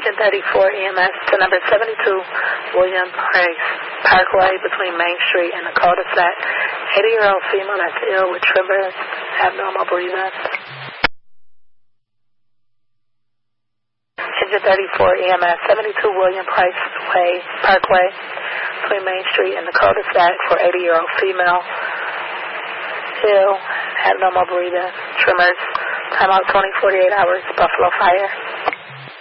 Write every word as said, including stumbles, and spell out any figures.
Engine thirty-four E M S to number seventy-two William Price Parkway between Main Street and the cul-de-sac. eighty-year-old female that's ill with tremors, abnormal breathing. Engine thirty-four E M S seventy-two William Price Way Parkway between Main Street and the cul-de-sac for eighty-year-old female ill, abnormal breathing, tremors. Time out twenty, forty-eight hours, Buffalo Fire.